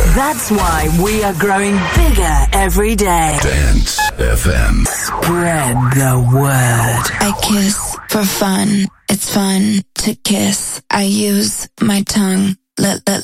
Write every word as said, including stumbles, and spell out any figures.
That's why we are growing bigger every day. Dance F M. Spread the word. I kiss for fun. It's fun to kiss. I use my tongue. Let, let,